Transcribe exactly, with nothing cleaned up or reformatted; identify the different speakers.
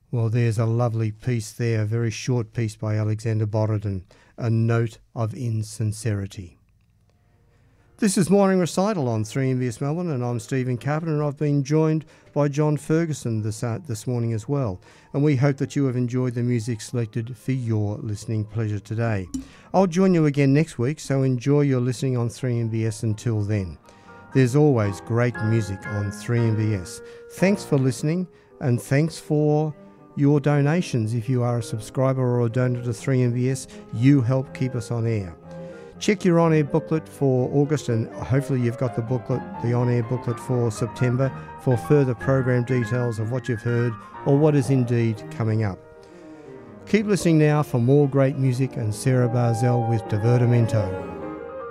Speaker 1: Well, there's a lovely piece there, a very short piece by Alexander Borodin, A Note of Insincerity. This is Morning Recital on three M B S Melbourne, and I'm Stephen Carpenter, and I've been joined by John Ferguson this, uh, this morning as well. And we hope that you have enjoyed the music selected for your listening pleasure today. I'll join you again next week, so enjoy your listening on three M B S until then. There's always great music on three M B S. Thanks for listening, and thanks for your donations. If you are a subscriber or a donor to three M B S, you help keep us on air. Check your on-air booklet for August, and hopefully you've got the booklet, the on-air booklet for September, for further program details of what you've heard or what is indeed coming up. Keep listening now for more great music and Sarah Barzell with Divertimento.